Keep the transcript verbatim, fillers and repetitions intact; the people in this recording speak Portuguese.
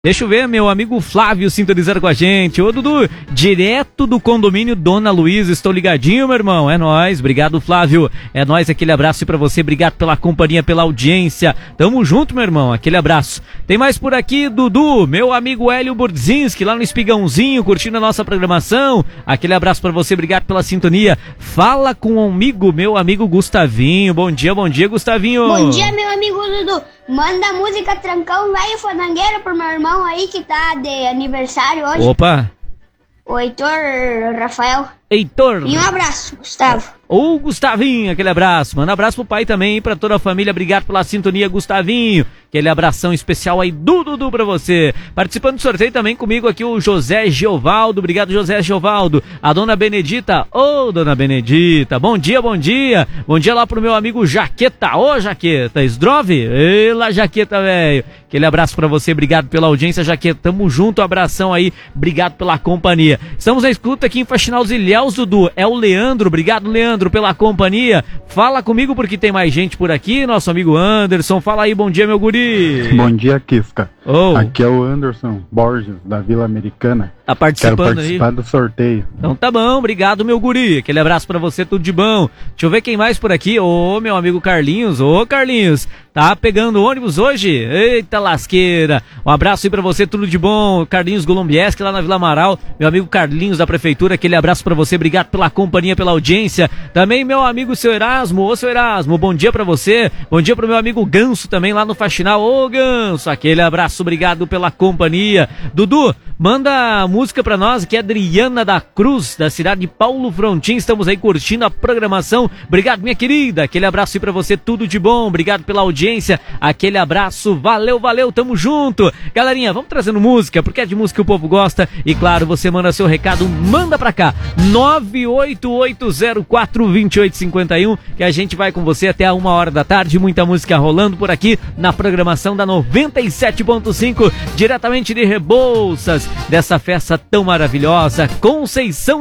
Deixa eu ver, meu amigo Flávio sintonizando com a gente. Ô, Dudu, direto do condomínio Dona Luísa, estou ligadinho, meu irmão. É nóis, obrigado, Flávio. É nóis, aquele abraço pra você, obrigado pela companhia, pela audiência. Tamo junto, meu irmão, aquele abraço. Tem mais por aqui, Dudu, meu amigo Hélio Burdzinski, lá no Espigãozinho, curtindo a nossa programação. Aquele abraço pra você, obrigado pela sintonia. Fala com um amigo, meu amigo Gustavinho. Bom dia, bom dia, Gustavinho. Bom dia, meu amigo Dudu. Manda a música Trancão Velho Fandangueiro pro meu irmão aí que tá de aniversário hoje. Opa! O Heitor Rafael. Heitor! E um abraço, Gustavo. Ô, Gustavinho, aquele abraço. Manda um abraço pro pai também e pra toda a família. Obrigado pela sintonia, Gustavinho. Aquele abração especial aí do Dudu pra você. Participando do sorteio também comigo aqui o José Geovaldo. Obrigado, José Geovaldo. A dona Benedita. Ô, dona Benedita. Bom dia, bom dia. Bom dia lá pro meu amigo Jaqueta. Ô, Jaqueta. Esdrove? Ei, lá, Jaqueta, velho. Aquele abraço pra você. Obrigado pela audiência, Jaqueta. Tamo junto. Abração aí. Obrigado pela companhia. Estamos na escuta aqui em Faxinal dos Ilhéus, Dudu. É o Leandro. Obrigado, Leandro, pela companhia. Fala comigo porque tem mais gente por aqui. Nosso amigo Anderson. Fala aí, bom dia, meu guri. Bom dia, Kifka. Oh. Aqui é o Anderson Borges, da Vila Americana. Tá participando Quero participar aí? do sorteio. Então tá bom, obrigado, meu guri. Aquele abraço pra você, tudo de bom. Deixa eu ver quem mais por aqui. Ô, meu amigo Carlinhos. Ô, Carlinhos. Tá pegando ônibus hoje? Eita lasqueira. Um abraço aí pra você, tudo de bom. Carlinhos Golombieski, lá na Vila Amaral. Meu amigo Carlinhos da Prefeitura, aquele abraço pra você. Obrigado pela companhia, pela audiência. Também meu amigo seu Erasmo. Ô, seu Erasmo, bom dia pra você. Bom dia pro meu amigo Ganso também, lá no Faxinal. Ô, Ganso, aquele abraço, obrigado pela companhia. Dudu, manda música pra nós, que é Adriana da Cruz, da cidade de Paulo Frontin. Estamos aí curtindo a programação. Obrigado, minha querida. Aquele abraço aí pra você, tudo de bom. Obrigado pela audiência. Aquele abraço. Valeu, valeu. Tamo junto. Galerinha, vamos trazendo música, porque é de música que o povo gosta. E claro, você manda seu recado, manda pra cá. nove oito oito zero quatro dois oito cinco um, que a gente vai com você até a uma hora da tarde. Muita música rolando por aqui na programação da noventa e sete ponto cinco, diretamente de Rebouças, dessa festa tão maravilhosa, Conceição